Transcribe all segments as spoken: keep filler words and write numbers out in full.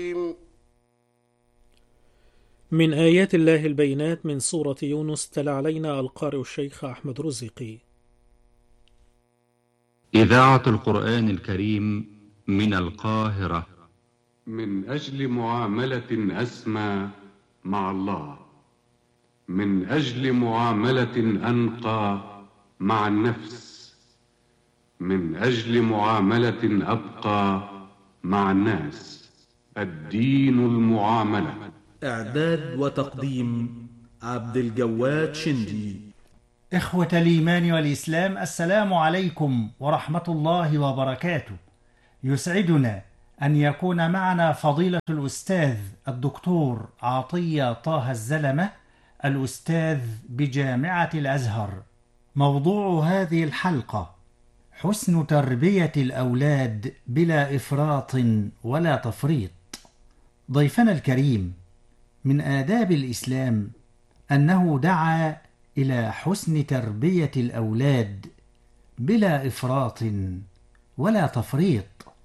من آيات الله البينات من سورة يونس تلا علينا القارئ الشيخ أحمد رزقي. إذاعة القرآن الكريم من القاهرة. من أجل معاملة أسمى مع الله، من أجل معاملة أنقى مع النفس، من أجل معاملة أبقى مع الناس. الدين المعاملة. إعداد وتقديم عبد الجواد شندي. إخوة الإيمان والإسلام، السلام عليكم ورحمة الله وبركاته. يسعدنا أن يكون معنا فضيلة الأستاذ الدكتور عطية طه الزلمة، الأستاذ بجامعة الأزهر. موضوع هذه الحلقة: حسن تربية الأولاد بلا إفراط ولا تفريط. ضيفنا الكريم، من آداب الإسلام أنه دعا إلى حسن تربية الأولاد بلا إفراط ولا تفريط.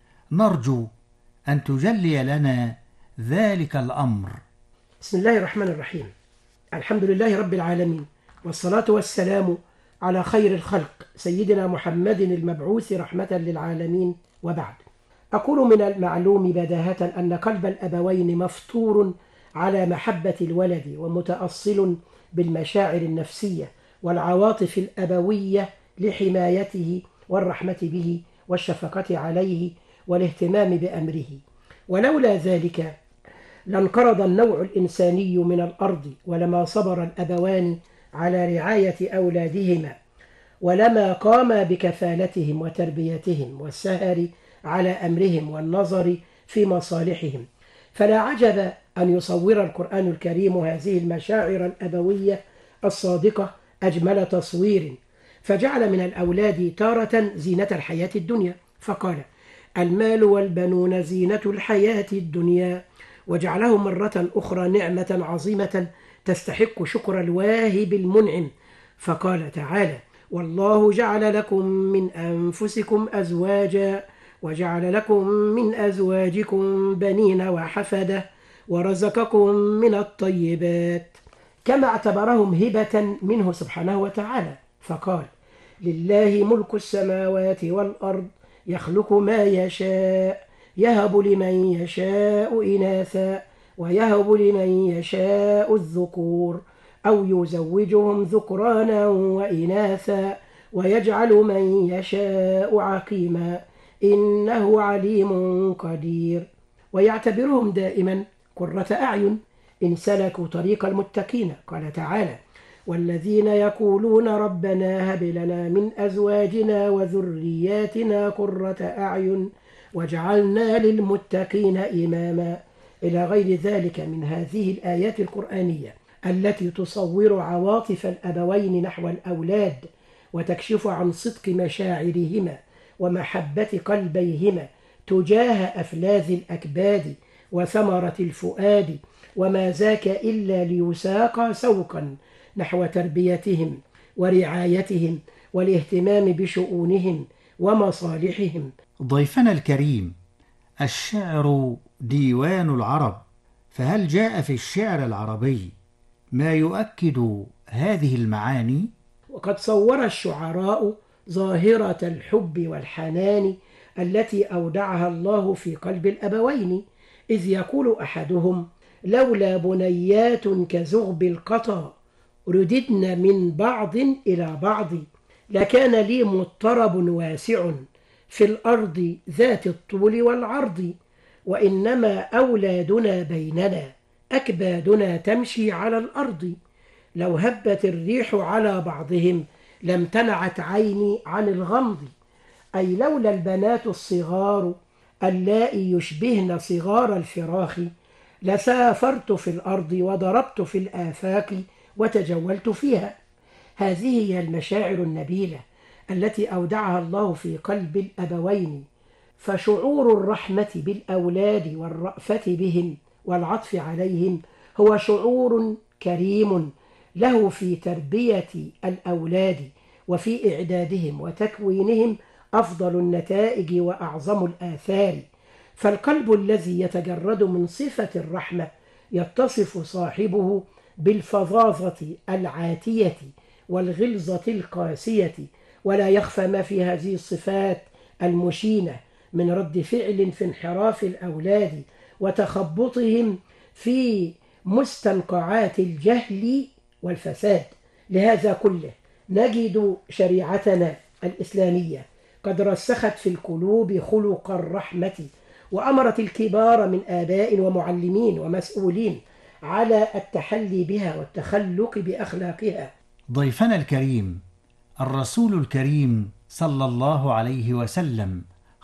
نرجو أن تجلي لنا ذلك الأمر. بسم الله الرحمن الرحيم. الحمد لله رب العالمين، والصلاة والسلام على خير الخلق سيدنا محمد المبعوث رحمة للعالمين، وبعد. أقول من المعلوم بداهة أن قلب الأبوين مفطور على محبة الولد ومتأصل بالمشاعر النفسية والعواطف الأبوية لحمايته والرحمة به والشفقة عليه والاهتمام بأمره، ولولا ذلك لانقرض النوع الإنساني من الأرض، ولما صبر الأبوان على رعاية أولادهما، ولما قاما بكفالتهم وتربيتهم والسهر على أمرهم والنظر في مصالحهم. فلا عجب أن يصور القرآن الكريم هذه المشاعر الأبوية الصادقة أجمل تصوير، فجعل من الأولاد تارة زينة الحياة الدنيا، فقال: المال والبنون زينة الحياة الدنيا، وجعله مرة أخرى نعمة عظيمة تستحق شكر الواهب المنعم، فقال تعالى: والله جعل لكم من أنفسكم أزواجا وجعل لكم من أزواجكم بنين وحفدة ورزقكم من الطيبات، كما اعتبرهم هبة منه سبحانه وتعالى، فقال: لله ملك السماوات والأرض يخلق ما يشاء يهب لمن يشاء إناثا ويهب لمن يشاء الذكور أو يزوجهم ذكرانا وإناثا ويجعل من يشاء عقيما إنه عليم قدير. ويعتبرهم دائما قرة أعين إن سلكوا طريق المتقين. قال تعالى: والذين يقولون ربنا هب لنا من أزواجنا وذرياتنا قرة أعين وجعلنا للمتقين إماما، إلى غير ذلك من هذه الآيات القرآنية التي تصور عواطف الأبوين نحو الأولاد وتكشف عن صدق مشاعرهما ومحبة قلبيهما تجاه أفلاذ الأكباد وثمرة الفؤاد، وما ذاك إلا ليساق سوقا نحو تربيتهم ورعايتهم والاهتمام بشؤونهم ومصالحهم. ضيفنا الكريم، الشعر ديوان العرب، فهل جاء في الشعر العربي ما يؤكد هذه المعاني؟ وقد صور الشعراء ظاهرة الحب والحنان التي أودعها الله في قلب الأبوين، إذ يقول أحدهم: لولا بنيات كزغب القطا رددن من بعض إلى بعض لكان لي مضطرب واسع في الأرض ذات الطول والعرض، وإنما أولادنا بيننا أكبادنا تمشي على الأرض، لو هبت الريح على بعضهم لامتنعت عيني عن الغمض، أي لولا البنات الصغار اللائي يشبهن صغار الفراخ لسافرت في الأرض وضربت في الآفاق وتجولت فيها. هذه هي المشاعر النبيلة التي أودعها الله في قلب الأبوين، فشعور الرحمة بالأولاد والرأفة بهم والعطف عليهم هو شعور كريم له في تربية الأولاد وفي إعدادهم وتكوينهم أفضل النتائج وأعظم الآثار. فالقلب الذي يتجرد من صفة الرحمة يتصف صاحبه بالفظاظة العاتية والغلظة القاسية، ولا يخفى ما في هذه الصفات المشينة من رد فعل في انحراف الأولاد وتخبطهم في مستنقعات الجهل والفساد. لهذا كله نجد شريعتنا الإسلامية قد رسخت في القلوب خلق الرحمة، وأمرت الكبار من آباء ومعلمين ومسؤولين على التحلي بها والتخلق بأخلاقها. ضيفنا الكريم، الرسول الكريم صلى الله عليه وسلم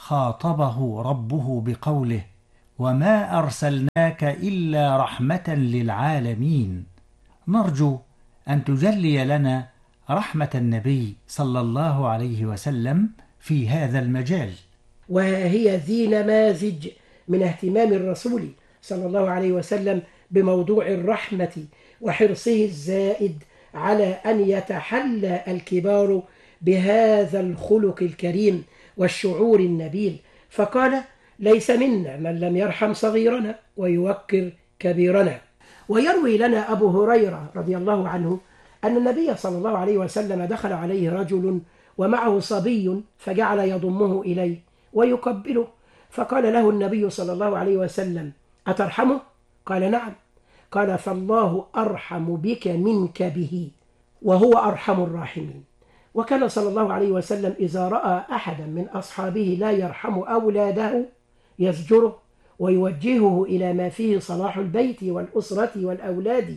خاطبه ربه بقوله: وما أرسلناك إلا رحمة للعالمين. نرجو أن تجلي لنا رحمة النبي صلى الله عليه وسلم في هذا المجال. وهي ذي نماذج من اهتمام الرسول صلى الله عليه وسلم بموضوع الرحمة وحرصه الزائد على أن يتحلى الكبار بهذا الخلق الكريم والشعور النبيل، فقال: ليس منا من لم يرحم صغيرنا ويوكر كبيرنا. ويروي لنا أبو هريرة رضي الله عنه أن النبي صلى الله عليه وسلم دخل عليه رجل ومعه صبي فجعل يضمه إليه ويقبله، فقال له النبي صلى الله عليه وسلم: أترحمه؟ قال: نعم. قال: فالله أرحم بك منك به، وهو أرحم الراحمين. وكان صلى الله عليه وسلم إذا رأى أحدا من أصحابه لا يرحم أولاده يزجره ويوجهه إلى ما فيه صلاح البيت والأسرة والأولاد.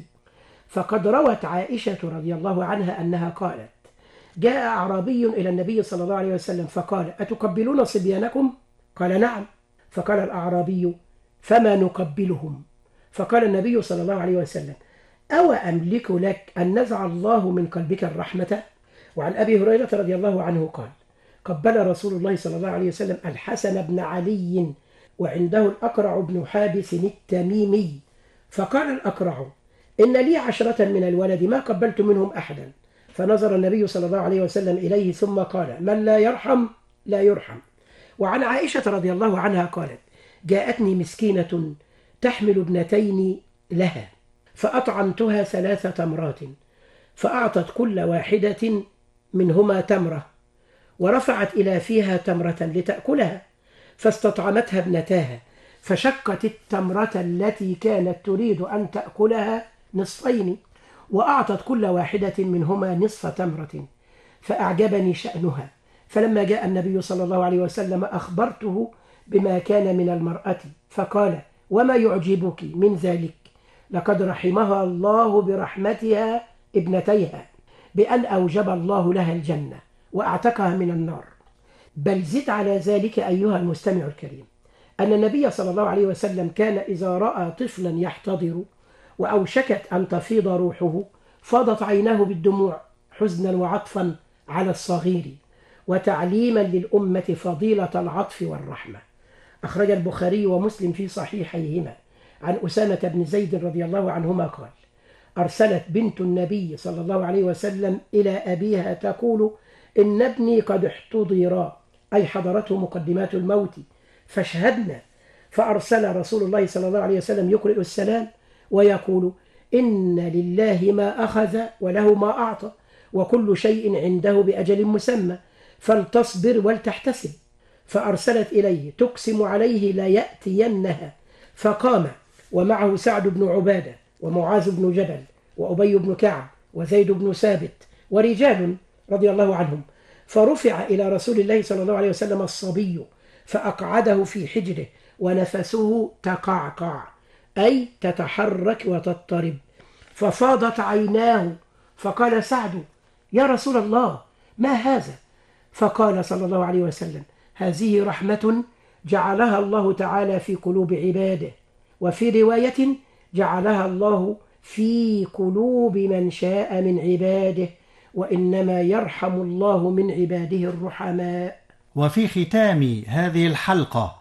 فقد روت عائشة رضي الله عنها أنها قالت: جاء أعرابي إلى النبي صلى الله عليه وسلم فقال: أتقبلون صبيانكم؟ قال: نعم. فقال الأعرابي: فما نقبلهم؟ فقال النبي صلى الله عليه وسلم: أو أملك لك أن نزع الله من قلبك الرحمة؟ وعن أبي هريرة رضي الله عنه قال: قبل رسول الله صلى الله عليه وسلم الحسن بن علي وعنده الأقرع بن حابس التميمي، فقال الأقرع: إن لي عشرة من الولد ما قبلت منهم أحدا. فنظر النبي صلى الله عليه وسلم إليه ثم قال: من لا يرحم لا يرحم. وعن عائشة رضي الله عنها قالت: جاءتني مسكينة تحمل ابنتين لها فأطعمتها ثلاث تمرات، فأعطت كل واحدة منهما تمرة ورفعت إلى فيها تمرة لتأكلها، فاستطعمتها ابنتاها فشقت التمرة التي كانت تريد أن تأكلها نصفين، وأعطت كل واحدة منهما نصف تمرة، فأعجبني شأنها. فلما جاء النبي صلى الله عليه وسلم أخبرته بما كان من المرأة، فقال: وما يعجبك من ذلك؟ لقد رحمها الله برحمتها ابنتيها بأن أوجب الله لها الجنة وأعتقها من النار. بل زد على ذلك أيها المستمع الكريم أن النبي صلى الله عليه وسلم كان إذا رأى طفلا يحتضر وأوشكت أن تفيض روحه فاضت عيناه بالدموع حزنا وعطفا على الصغير وتعليما للأمة فضيلة العطف والرحمة. أخرج البخاري ومسلم في صحيحيهما عن أسامة بن زيد رضي الله عنهما قال: أرسلت بنت النبي صلى الله عليه وسلم إلى أبيها تقول: إن ابني قد احتضر، أي حضرته مقدمات الموت، فاشهدنا. فأرسل رسول الله صلى الله عليه وسلم يقرئ السلام ويقول: إن لله ما أخذ وله ما أعطى وكل شيء عنده بأجل مسمى فلتصبر ولتحتسب. فأرسلت إليه تقسم عليه لا يأتينها، فقام ومعه سعد بن عبادة ومعاذ بن جبل وأبي بن كعب وزيد بن ثابت ورجال رضي الله عنهم، فرفع إلى رسول الله صلى الله عليه وسلم الصبي فأقعده في حجره ونفسه تقعقع، أي تتحرك وتضطرب، ففاضت عيناه. فقال سعد: يا رسول الله ما هذا؟ فقال صلى الله عليه وسلم: هذه رحمة جعلها الله تعالى في قلوب عباده، وفي رواية جعلها الله في قلوب من شاء من عباده، وإنما يرحم الله من عباده الرحماء. وفي ختام هذه الحلقة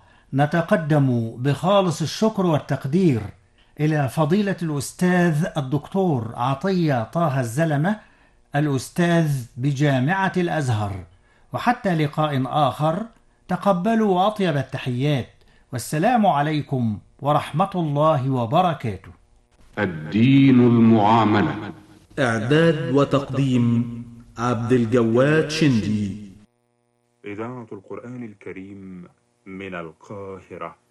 نتقدم بخالص الشكر والتقدير إلى فضيلة الأستاذ الدكتور عطية طه الزلمة، الأستاذ بجامعة الأزهر. وحتى لقاء آخر، تقبلوا أطيب التحيات والسلام عليكم ورحمة الله وبركاته. الدين المعاملة. إعداد وتقديم عبد الجواد شندي. إذاعة القرآن الكريم من القاهرة.